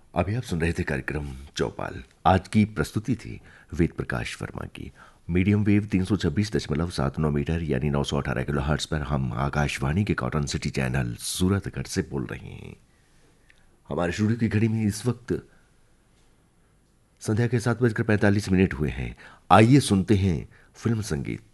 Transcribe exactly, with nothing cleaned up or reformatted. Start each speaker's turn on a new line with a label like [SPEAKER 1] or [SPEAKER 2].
[SPEAKER 1] अभी आप सुन रहे थे कार्यक्रम चौपाल। आज की प्रस्तुति थी वेद प्रकाश वर्मा की। मीडियम वेव तीन सौ छब्बीस दशमलव सात नौ मीटर यानी नौ सौ अठारह किलो हर्ट्स पर हम आकाशवाणी के कॉटन सिटी चैनल सूरतगढ़ से बोल रहे हैं। हमारे स्टूडियो की घड़ी में इस वक्त संध्या के सात बजकर पैंतालीस मिनट हुए हैं। आइए सुनते हैं फिल्म संगीत।